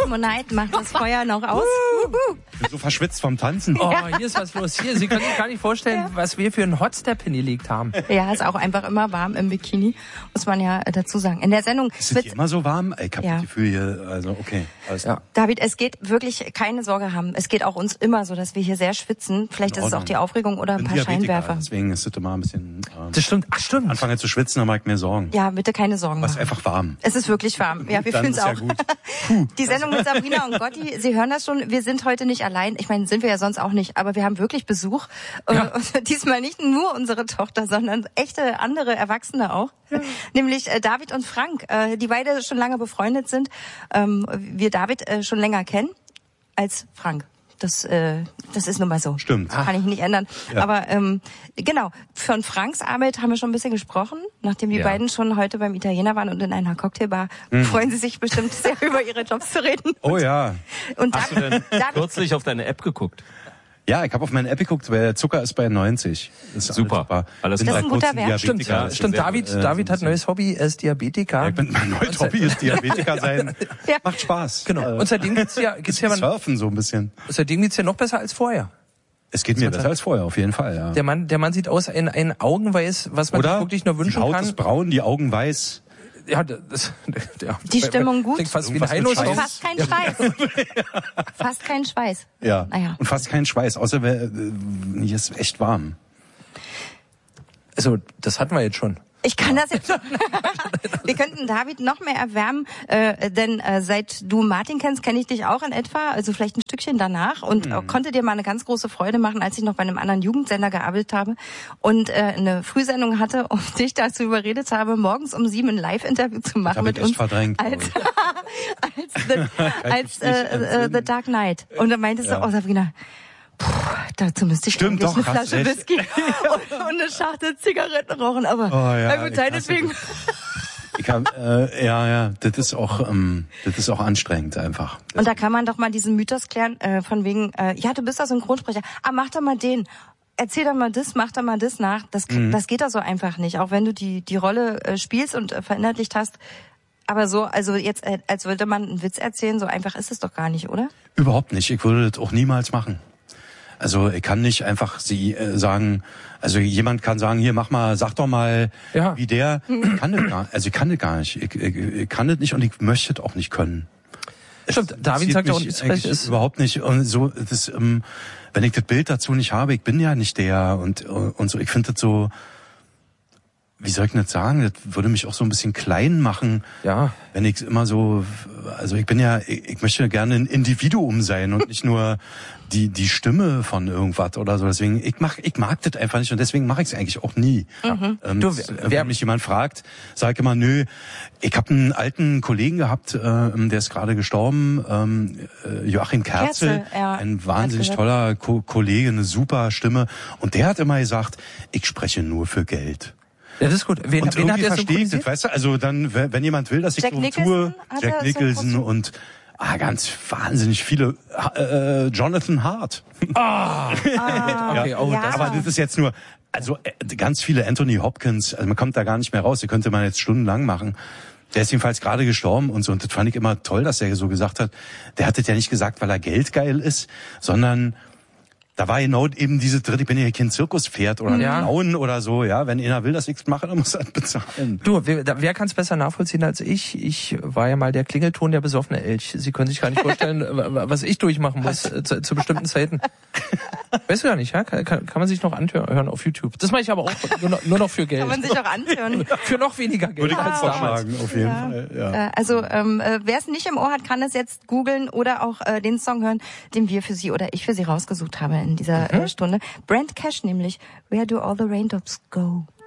Monite macht das Feuer noch aus. Ich bin so verschwitzt vom Tanzen. Oh, hier ist was los. Hier, Sie können sich gar nicht vorstellen, was wir für einen Hotstep hingelegt haben. Ja, ist auch einfach immer warm im Bikini, muss man ja dazu sagen. In der Sendung Ist es hier immer so warm? Ich habe das Gefühl hier, also okay. Alles ja. David, es geht wirklich, keine Sorge haben. Es geht auch uns immer so, dass wir hier sehr schwitzen. Vielleicht ist es auch die Aufregung oder ein paar Scheinwerfer. Deswegen ist es immer ein bisschen... Das stimmt. Ach, stimmt. Anfange zu schwitzen, dann mache ich mir Sorgen. Ja, bitte keine Sorgen machen. Es ist einfach warm. Es ist wirklich warm. Ja, wir fühlen es auch. Ja gut. Die Sendung mit Sabrina und Gotti, Sie hören das schon, wir sind heute nicht allein. Ich meine, sind wir ja sonst auch nicht, aber wir haben wirklich Besuch. Ja. Und diesmal nicht nur unsere Tochter, sondern echte andere Erwachsene auch. Ja. Nämlich David und Frank, die beide schon lange befreundet sind. Wir David schon länger kennen als Frank. Das ist nun mal so. Stimmt. Kann ich nicht ändern. Ja. Aber genau, von Franks Arbeit haben wir schon ein bisschen gesprochen. Nachdem die beiden schon heute beim Italiener waren und in einer Cocktailbar, freuen sie sich bestimmt sehr, über ihre Jobs zu reden. Oh ja. Und hast du denn kürzlich auf deine App geguckt? Ja, ich habe auf meine App geguckt, weil der Zucker ist bei 90. Das ist super. Alles das ist ein guter Wert. Stimmt, David hat ein neues Hobby, er ist Diabetiker. Ja, mein neues Hobby ist Diabetiker sein. Ja. Macht Spaß. Genau. Und seitdem geht's ja Surfen so ein bisschen. Seitdem geht's ja noch besser als vorher. Es geht mir besser als vorher, auf jeden Fall, ja. Der Mann sieht aus ein Augenweiß, was man sich wirklich nur wünschen kann. Die Haut ist braun, die Augen weiß. Ja, die Stimmung gut. Fast wie ein Heino-Song. Fast kein Schweiß. Fast kein Schweiß. Ja. Naja. Und fast kein Schweiß, außer hier ist echt warm. Also, das hatten wir jetzt schon. Ich kann das jetzt. Wir könnten David noch mehr erwärmen, denn seit du Martin kennst, kenne ich dich auch in etwa, also vielleicht ein Stückchen danach und konnte dir mal eine ganz große Freude machen, als ich noch bei einem anderen Jugendsender gearbeitet habe und eine Frühsendung hatte und dich dazu überredet habe, morgens um 7 ein Live-Interview zu machen mit uns verdrängt, als The Dark Knight. Und dann meintest du, oh Sabrina, dazu müsste ich eine Flasche Whisky und eine Schachtel Zigaretten rauchen, aber gut, deswegen. Das ist auch anstrengend einfach. Und da kann man doch mal diesen Mythos klären, von wegen, du bist doch Synchronsprecher, mach doch mal den. Erzähl doch mal das, mach doch mal das nach. Das geht doch so einfach nicht, auch wenn du die Rolle spielst und verinnerlicht hast. Aber so, also jetzt, als würde man einen Witz erzählen, so einfach ist es doch gar nicht, oder? Überhaupt nicht. Ich würde das auch niemals machen. Also ich kann nicht einfach sagen, also jemand kann sagen, hier sag doch mal, wie der. Ich kann das gar nicht. Ich kann das nicht und ich möchte das auch nicht können. Stimmt, David sagt auch ist überhaupt nicht. Und so, wenn ich das Bild dazu nicht habe, ich bin ja nicht der und so. Ich finde das so. Wie soll ich das sagen? Das würde mich auch so ein bisschen klein machen, wenn ich immer so, also ich möchte gerne ein Individuum sein und nicht nur die Stimme von irgendwas oder so. Deswegen, ich mag das einfach nicht und deswegen mache ich es eigentlich auch nie. Wenn mich jemand fragt, sage ich immer, nö, ich habe einen alten Kollegen gehabt, der ist gerade gestorben, Joachim Kerzel, ein wahnsinnig toller Kollege, eine super Stimme und der hat immer gesagt, ich spreche nur für Geld. Ja, das ist gut. Wen hat der synchronisiert? Weißt du, also dann, wenn jemand will, dass ich so tue, Jack Nicholson und ganz wahnsinnig viele, Jonathan Hart. Okay, aber das ist jetzt nur, also ganz viele Anthony Hopkins, also man kommt da gar nicht mehr raus, die könnte man jetzt stundenlang machen. Der ist jedenfalls gerade gestorben und so, und das fand ich immer toll, dass er so gesagt hat, der hat das ja nicht gesagt, weil er geldgeil ist, sondern da war genau eben diese dritte, ich bin ja kein Zirkuspferd oder ein Clown oder so, wenn einer will, dass ich es mache, dann muss er das bezahlen. Du, wer kann es besser nachvollziehen als ich? Ich war ja mal der Klingelton der besoffene Elch. Sie können sich gar nicht vorstellen, was ich durchmachen muss zu bestimmten Zeiten. Weißt du ja nicht, ja? Kann man sich noch anhören auf YouTube. Das mache ich aber auch nur noch für Geld. Kann man sich auch anhören. Für noch weniger Geld. Würde ich als damals. Auf jeden Fall, ja. Also, wer es nicht im Ohr hat, kann es jetzt googeln oder auch den Song hören, den wir für Sie oder ich für Sie rausgesucht haben in dieser Stunde. Brand Cash nämlich, Where Do All the Raindrops Go?